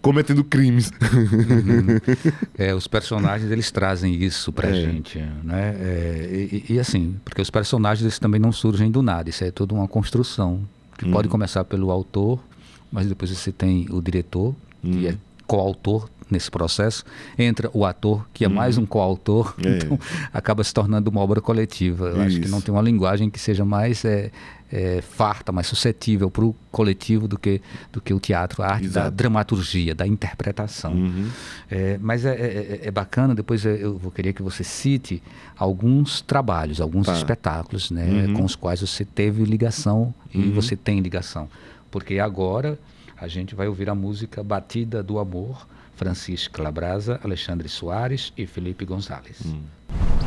cometendo crimes. Os personagens, eles trazem isso pra gente, né? E assim, porque os personagens eles também não surgem do nada, isso é toda uma construção, que pode começar pelo autor, mas depois você tem o diretor, que é coautor nesse processo, entra o ator, que é mais um coautor, então acaba se tornando uma obra coletiva. Eu acho que não tem uma linguagem que seja mais farta, mais suscetível para o coletivo do que o teatro, a arte da dramaturgia, da interpretação. Mas é bacana, depois eu vou querer que você cite alguns trabalhos, alguns espetáculos, né, com os quais você teve ligação e você tem ligação. Porque agora a gente vai ouvir a música Batida do Amor, Francisco Labrasa, Alexandre Soares e Felipe Gonzalez.